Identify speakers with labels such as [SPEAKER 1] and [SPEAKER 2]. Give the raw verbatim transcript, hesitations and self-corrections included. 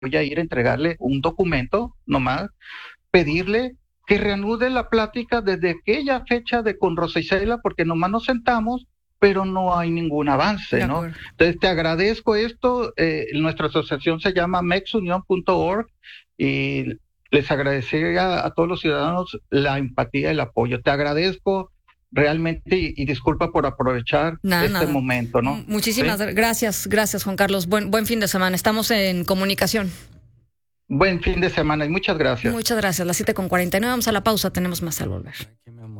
[SPEAKER 1] voy a ir a entregarle un documento nomás, pedirle que reanude la plática desde aquella fecha de con Rosa Isela, porque nomás nos sentamos, pero no hay ningún avance, ¿no? Entonces te agradezco esto, eh, nuestra asociación se llama mex unión punto org y les agradecería a todos los ciudadanos la empatía y el apoyo. Te agradezco realmente y, y disculpa por aprovechar nada, este nada. momento, ¿no?
[SPEAKER 2] Muchísimas ¿Sí? gracias, gracias Juan Carlos. Buen, buen fin de semana, estamos en comunicación.
[SPEAKER 1] Buen fin de semana y muchas gracias.
[SPEAKER 2] Muchas gracias, las siete con cuarenta y nueve, vamos a la pausa, tenemos más al volver.